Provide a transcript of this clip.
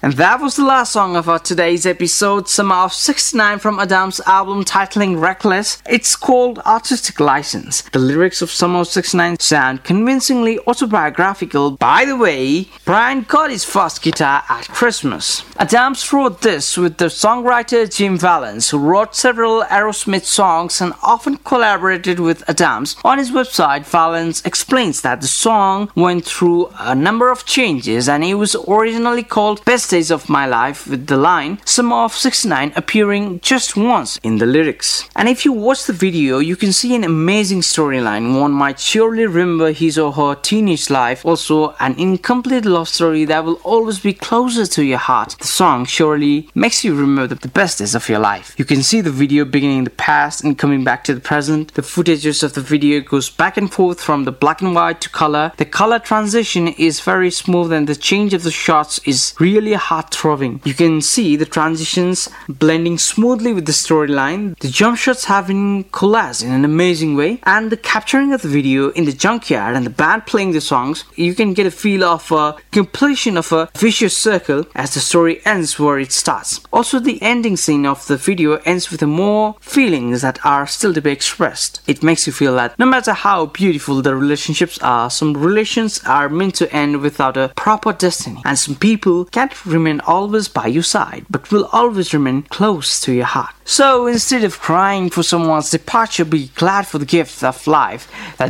And that was the last song of our today's episode, Summer of '69 from Adam's album titling Reckless. It's called Artistic License. The lyrics of Summer of '69 sound convincingly autobiographical. By the way, Brian got his first guitar at Christmas. Adams wrote this with the songwriter Jim Vallance, who wrote several Aerosmith songs and often collaborated with Adams. On his website, Vallance explains that the song went through a number of changes and it was originally called Best Days of My Life, with the line Summer of '69 appearing just once in the lyrics. And if you watch the video, you can see an amazing storyline. One might surely remember his or her teenage life, also an incomplete love story that will always be closer to your heart. The song surely makes you remember the best days of your life. You can see the video beginning in the past and coming back to the present. The footages of the video goes back and forth from the black and white to color. The color transition is very smooth and the change of the shots is really heart-throbbing. You can see the transitions blending smoothly with the storyline. The jump shots have been collaged in an amazing way, and the capturing of the video in the junkyard and the band playing the songs, you can get a feel of a completion of a vicious circle as the story ends where it starts. Also, the ending scene of the video ends with more feelings that are still to be expressed. It makes you feel that no matter how beautiful the relationships are, some relations are meant to end without a proper destiny, and some people can't remain always by your side but will always remain close to your heart. So instead of crying for someone's departure, be glad for the gift of life that